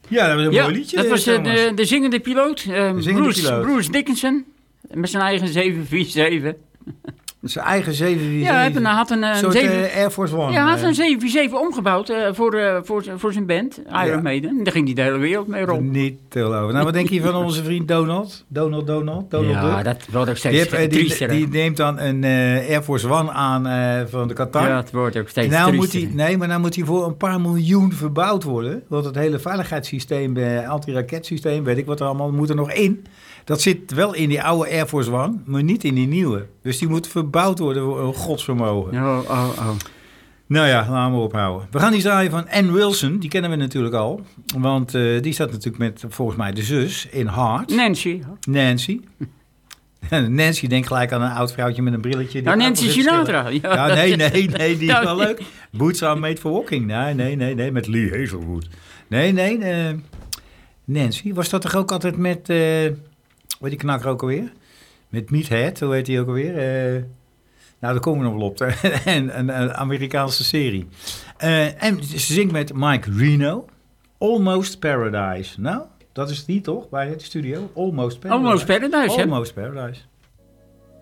Ja, dat was een mooi liedje. Dat was de zingende piloot, piloot. Bruce Dickinson, met zijn eigen 747. Zijn eigen 747. Ja, hij had een soort Air Force One. Ja, hij had een 747 omgebouwd voor zijn band, Iron Maiden. En daar ging hij de hele wereld mee rond. Niet te geloven. Nou, wat denk je van onze vriend Donald? Donald ja, Duck? Dat wordt ook steeds triester. Die neemt dan een Air Force One aan van de Qatar. Ja, het wordt ook steeds triester. Maar nou moet hij voor een paar miljoen verbouwd worden. Want het hele veiligheidssysteem, antiraketsysteem, weet ik wat er allemaal, moet er nog in. Dat zit wel in die oude Air Force One, maar niet in die nieuwe. Dus die moet verbouwd worden voor een godsvermogen. Oh. Nou ja, laten we ophouden. We gaan die draaien van Ann Wilson. Die kennen we natuurlijk al. Want die staat natuurlijk met, volgens mij, de zus in Heart. Nancy. Nancy denkt gelijk aan een oud vrouwtje met een brilletje. Nancy Sinatra. Ja, nee, die is wel leuk. Boots are made for walking. Nee, met Lee Hazelwood. Nee, Nancy. Was dat toch ook altijd met... Hoe heet die knakker ook alweer? Met Meathead, hoe heet die ook alweer? Nou, daar komen we nog wel op. Een Amerikaanse serie. En ze zingt met Mike Reno. Almost Paradise. Nou, dat is die toch? Bij het studio? Almost Paradise. Almost Paradise, hè? Almost Paradise.